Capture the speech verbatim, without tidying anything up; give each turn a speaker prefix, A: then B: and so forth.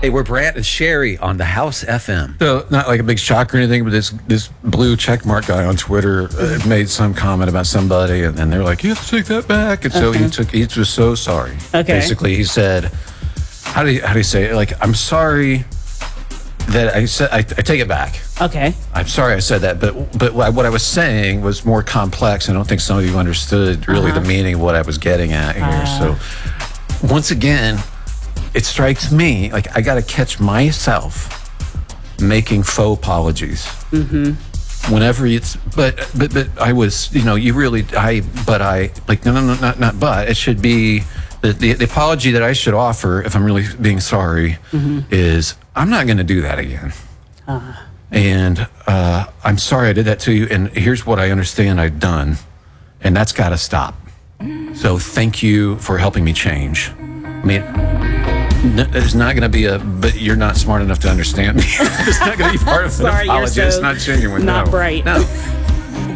A: Hey, we're Brant and Sherry on the House F M.
B: So, not like a big shock or anything, but this this blue checkmark guy on Twitter uh, made some comment about somebody, and then they're like, "You have to take that back." And so
C: Okay.
B: he took. He was so sorry.
C: Okay.
B: Basically, he said, "How do you how do you say it? Like, I'm sorry that I said I, I take it back.
C: Okay.
B: I'm sorry I said that, but but what I was saying was more complex. I don't think some of you understood really
C: Uh-huh.
B: the meaning of what I was getting at here.
C: Uh.
B: So, once again, it strikes me like I got to catch myself making faux apologies. Mm-hmm. Whenever it's, but but but I was, you know, you really, I, but I, like, no, no, no, not not but. It should be the the, the apology that I should offer if I'm really being sorry
C: Mm-hmm.
B: is I'm not going to do that again.
C: Uh.
B: And uh, I'm sorry I did that to you. And here's what I understand I've done, and that's got to stop. So thank you for helping me change. I mean, n- there's not going to be a, but you're not smart enough to understand me. It's not going to be part of an
C: Sorry, you're
B: apology. It's
C: so
B: not genuine.
C: not
B: no.
C: bright.
B: No.